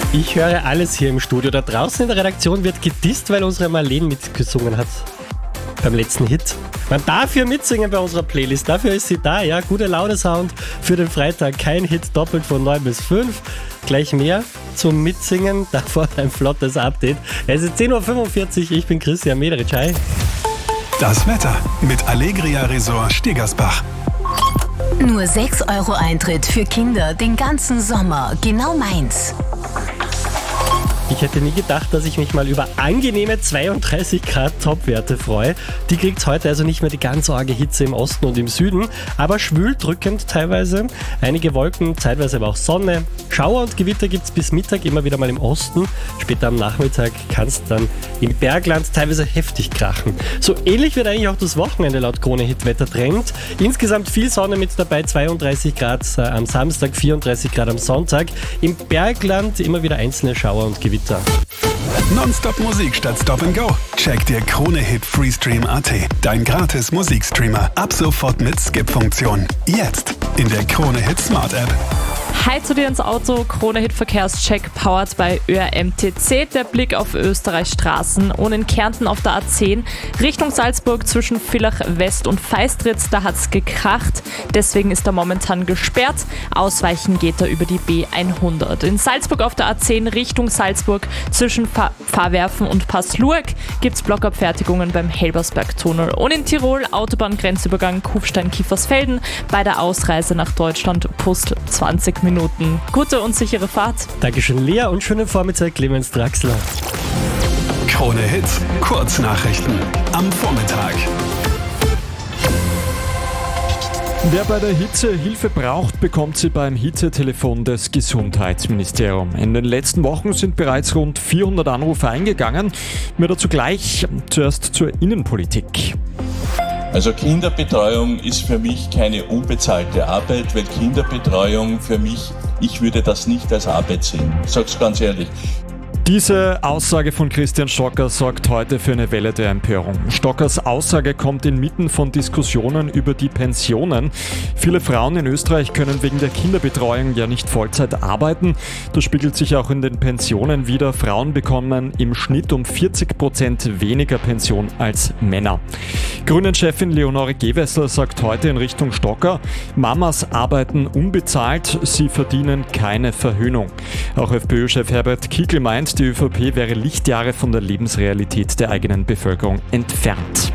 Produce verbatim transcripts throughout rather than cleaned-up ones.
Ich höre alles hier im Studio. Da draußen in der Redaktion wird gedisst, weil unsere Marlene mitgesungen hat beim letzten Hit. Man darf hier mitsingen bei unserer Playlist. Dafür ist sie da, ja. Gute Laune-Sound für den Freitag. Kein Hit, doppelt von neun bis fünf. Gleich mehr zum Mitsingen. Davor ein flottes Update. Es ist zehn Uhr fünfundvierzig. Ich bin Christian Mederitsch. Hi. Das Wetter mit Allegria Resort Stegersbach. Nur sechs Euro Eintritt für Kinder den ganzen Sommer. Genau meins. Ich hätte nie gedacht, dass ich mich mal über angenehme zweiunddreißig Grad Topwerte freue. Die kriegt heute also nicht mehr die ganz arge Hitze im Osten und im Süden, aber schwül drückend teilweise. Einige Wolken, zeitweise aber auch Sonne. Schauer und Gewitter gibt es bis Mittag immer wieder mal im Osten. Später am Nachmittag kann es dann im Bergland teilweise heftig krachen. So ähnlich wird eigentlich auch das Wochenende laut Krone-Hit-Wettertrend. Insgesamt viel Sonne mit dabei, zweiunddreißig Grad am Samstag, vierunddreißig Grad am Sonntag. Im Bergland immer wieder einzelne Schauer und Gewitter. Nonstop Musik statt Stop and Go. Check dir Krone-Hit Freestream Punkt at. Dein gratis Musikstreamer. Ab sofort mit Skip-Funktion. Jetzt in der Krone-Hit Smart App. Hi zu dir ins Auto, Krone-Hit Verkehrscheck powered by Ö R M T C. Der Blick auf Österreichs Straßen und in Kärnten auf der A zehn Richtung Salzburg zwischen Villach West und Feistritz, da hat's gekracht. Deswegen ist er momentan gesperrt. Ausweichen geht er über die B hundert. In Salzburg auf der A zehn Richtung Salzburg zwischen Fa- Fahrwerfen und Passluag gibt's Blockabfertigungen beim Helbersberg-Tunnel. Und in Tirol Autobahngrenzübergang Kufstein-Kiefersfelden bei der Ausreise nach Deutschland Pust zwanzig Minuten. Gute und sichere Fahrt. Dankeschön, Lea, und schönen Vormittag, Clemens Draxler. Krone Hit, Kurznachrichten am Vormittag. Wer bei der Hitze Hilfe braucht, bekommt sie beim Hitzetelefon des Gesundheitsministeriums. In den letzten Wochen sind bereits rund vierhundert Anrufe eingegangen. Mehr dazu gleich. Zuerst zur Innenpolitik. Also Kinderbetreuung ist für mich keine unbezahlte Arbeit, weil Kinderbetreuung für mich, ich würde das nicht als Arbeit sehen. Ich sag's ganz ehrlich. Diese Aussage von Christian Stocker sorgt heute für eine Welle der Empörung. Stockers Aussage kommt inmitten von Diskussionen über die Pensionen. Viele Frauen in Österreich können wegen der Kinderbetreuung ja nicht Vollzeit arbeiten. Das spiegelt sich auch in den Pensionen wider. Frauen bekommen im Schnitt um vierzig Prozent weniger Pension als Männer. Grünen-Chefin Leonore Gewessler sagt heute in Richtung Stocker, Mamas arbeiten unbezahlt, sie verdienen keine Verhöhnung. Auch FPÖ-Chef Herbert Kickl meint, die ÖVP wäre Lichtjahre von der Lebensrealität der eigenen Bevölkerung entfernt.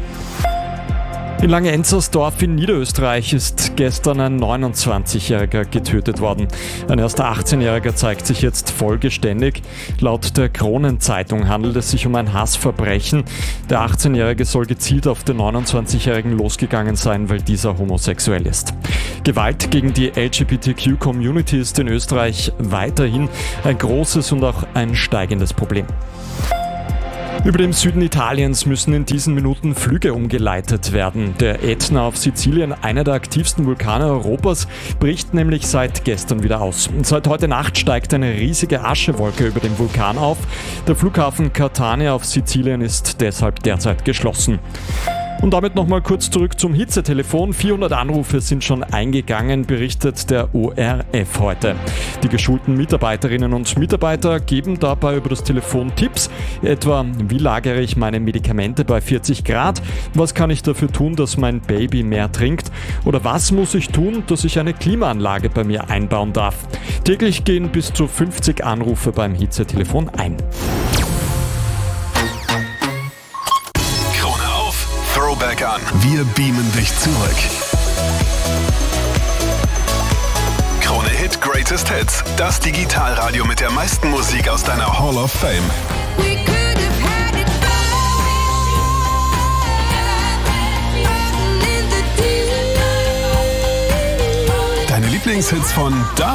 In Langenzersdorf in Niederösterreich ist gestern ein neunundzwanzigjähriger getötet worden. Ein erster achtzehnjähriger zeigt sich jetzt vollgeständig. Laut der Kronenzeitung handelt es sich um ein Hassverbrechen. Der achtzehnjährige soll gezielt auf den neunundzwanzigjährigen losgegangen sein, weil dieser homosexuell ist. Gewalt gegen die L G B T Q-Community ist in Österreich weiterhin ein großes und auch ein steigendes Problem. Über dem Süden Italiens müssen in diesen Minuten Flüge umgeleitet werden. Der Ätna auf Sizilien, einer der aktivsten Vulkane Europas, bricht nämlich seit gestern wieder aus. Seit heute Nacht steigt eine riesige Aschewolke über dem Vulkan auf. Der Flughafen Catania auf Sizilien ist deshalb derzeit geschlossen. Und damit nochmal kurz zurück zum Hitzetelefon. vierhundert Anrufe sind schon eingegangen, berichtet der O R F heute. Die geschulten Mitarbeiterinnen und Mitarbeiter geben dabei über das Telefon Tipps, etwa wie lagere ich meine Medikamente bei vierzig Grad, was kann ich dafür tun, dass mein Baby mehr trinkt oder was muss ich tun, dass ich eine Klimaanlage bei mir einbauen darf. Täglich gehen bis zu fünfzig Anrufe beim Hitzetelefon ein. Throwback an. Wir beamen dich zurück. Krone Hit Greatest Hits. Das Digitalradio mit der meisten Musik aus deiner Hall of Fame. Deine Lieblingshits von da